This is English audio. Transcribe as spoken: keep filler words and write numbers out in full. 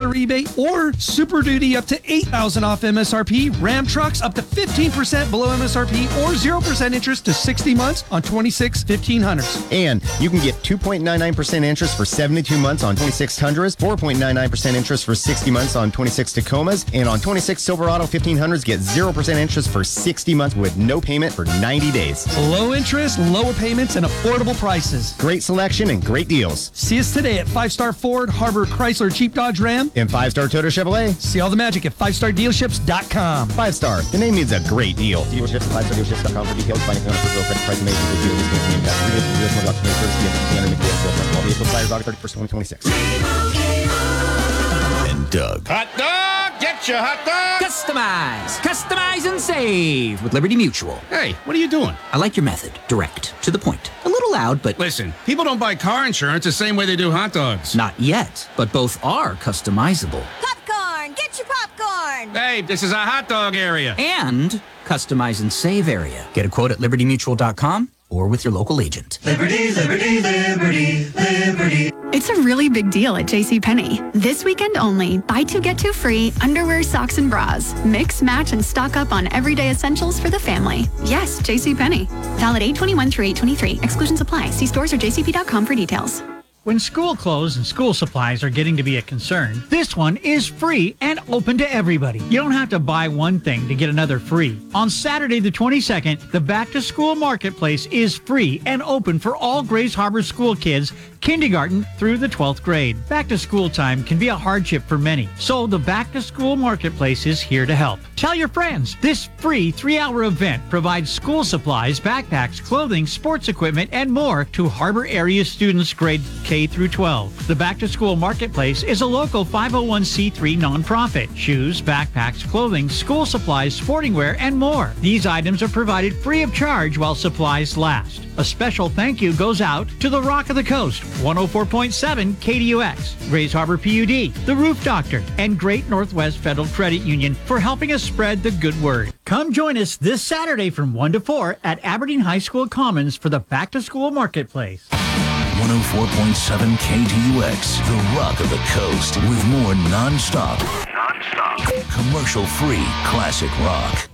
rebate, or Super Duty up to eight thousand dollars off M S R P, Ram trucks up to fifteen percent below M S R P, or zero percent interest to sixty months on twenty-six fifteen hundreds. And you can get two point nine nine percent interest for seventy-two months on twenty-six Tundras, four point nine nine percent interest for sixty months on twenty-six Tacomas, and on twenty-six Silverado fifteen hundreds, get zero percent interest for sixty months with no payment for ninety days. Low interest, lower payments, and affordable prices. Great selection and great deals. See us today at Five Star Ford, Harbor Chrysler Jeep Dodge Ram, and Five Star Toyota Chevrolet. See all the magic at five star dealerships dot com. Five Star, the name means a great deal. Dealerships at five star dealerships dot com for details. Financing on a personal credit price amazing with deal discounts and cash rebates for U S one document service via McDaniel sales price. All vehicles expires August thirty-first, twenty twenty-six. And Doug. Hot dog! Get your hot dog! Customize! Customize and save with Liberty Mutual. Hey, what are you doing? I like your method. Direct. To the point. A little loud, but... Listen, people don't buy car insurance the same way they do hot dogs. Not yet, but both are customizable. Popcorn! Get your popcorn! Hey, this is a hot dog area. And customize and save area. Get a quote at liberty mutual dot com or with your local agent. Liberty, liberty, liberty, liberty. It's a really big deal at JCPenney. This weekend only, buy two, get two free underwear, socks, and bras. Mix, match, and stock up on everyday essentials for the family. Yes, JCPenney. Valid eight twenty-one through eight twenty-three. Exclusions apply. See stores or j c p dot com for details. When school clothes and school supplies are getting to be a concern, this one is free and open to everybody. You don't have to buy one thing to get another free. On Saturday the twenty-second, the Back to School Marketplace is free and open for all Grays Harbor school kids, kindergarten through the twelfth grade. Back to school time can be a hardship for many, so the Back to School Marketplace is here to help. Tell your friends, this free three-hour event provides school supplies, backpacks, clothing, sports equipment, and more to Harbor area students grade K through twelve. The Back to School Marketplace is a local five oh one c three nonprofit. Shoes, backpacks, clothing, school supplies, sporting wear, and more. These items are provided free of charge while supplies last. A special thank you goes out to the Rock of the Coast, one oh four point seven K D U X, Grays Harbor P U D, The Roof Doctor, and Great Northwest Federal Credit Union for helping us spread the good word. Come join us this Saturday from one to four at Aberdeen High School Commons for the Back to School Marketplace. one oh four point seven K D U X, the Rock of the Coast, with more non-stop, non-stop, commercial-free classic rock.